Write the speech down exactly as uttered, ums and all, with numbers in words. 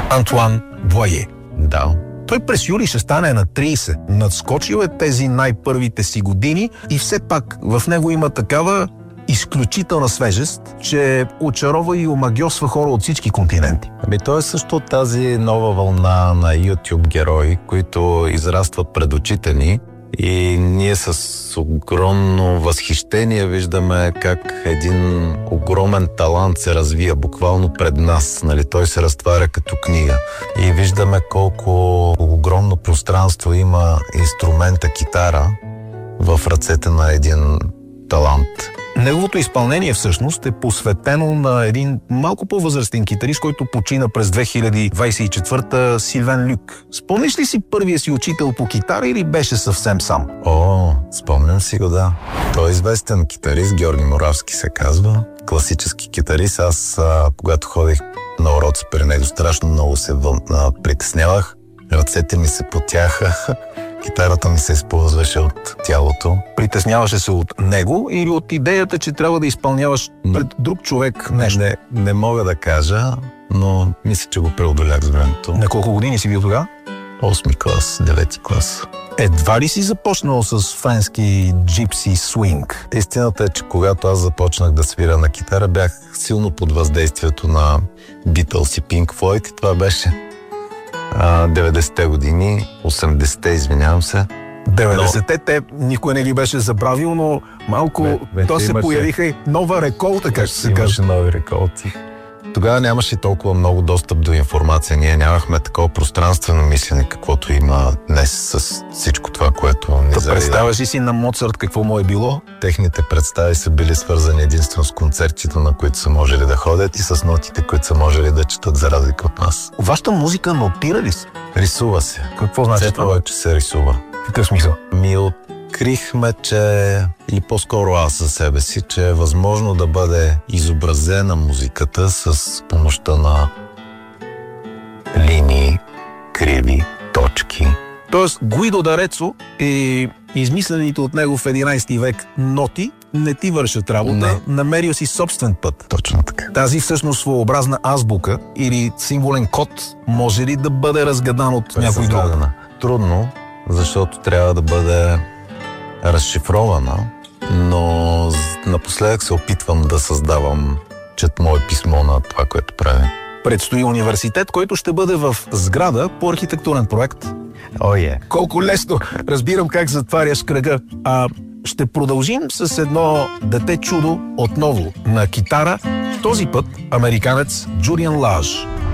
Антуан Боае. Да. Той през юли ще стане на трийсет. Надскочил е тези най-първите си години и все пак в него има такава изключителна свежест, че очарова и омагьосва хора от всички континенти. Ами той е също тази нова вълна на YouTube герои, които израстват пред очите ни и ние с огромно възхищение виждаме как един огромен талант се развия буквално пред нас. Нали? Той се разтваря като книга. И виждаме колко огромно пространство има инструмента китара в ръцете на един талант. Неговото изпълнение всъщност е посветено на един малко по-възрастен китарист, който почина през две хиляди двадесет и четвърта, Силвен Люк. Спомниш ли си първия си учител по китара или беше съвсем сам? О, спомням си го, да. Той е известен китарист, Георги Моравски се казва. Класически китарист. Аз, а, когато ходих на уроци при него, страшно много се вън, а, притеснявах. Ръцете ми се потяха. Китарата ми се използваше от тялото. Притесняваше се от него или от идеята, че трябва да изпълняваш пред друг човек нещо? Не, не мога да кажа, но мисля, че го преодолях с времето. На колко години си бил тогава? Осми клас, девети клас. Едва ли си започнал с френски джипси свинг? Истината е, че когато аз започнах да свира на китара, бях силно под въздействието на Beatles и Pink Floyd и това беше деветдесетте години, осемдесетте, извинявам се. деветдесетте, те никой не ги беше забравил, но малко бе, бе, то се имаше... появиха и нова реколта, как ще се каже. Имаше нови реколти. Тогава нямаше толкова много достъп до информация. Ние нямахме такова пространствено мислене, каквото има днес с всичко това, което ни да завида. Представяш ли си на Моцарт какво му е било? Техните представи са били свързани единствено с концертите, на които са можели да ходят и с нотите, които са можели да четат за разлика от нас. Вашата музика нотира ли се? Рисува се. Какво значи Все това? Че се рисува. Какъв смисъл? Ми открихме, че, или по-скоро аз със себе си, че е възможно да бъде изобразена музиката с помощта на линии, криви, точки. Тоест Гуидо Дарецо и измислените от него в единайсети век ноти не ти вършат работа, не. Намерил си собствен път. Точно така. Тази всъщност своеобразна азбука или символен код може ли да бъде разгадан от Бе някой друг? Трудно, защото трябва да бъде разшифрована, но напоследък се опитвам да създавам чет мое писмо на това, което правя. Предстои университет, който ще бъде в сграда по архитектурен проект. О, oh, е. Yeah. Колко лесно! Разбирам как затваряш кръга. А ще продължим с едно дете чудо отново на китара. Този път американец Джулиан Лаж.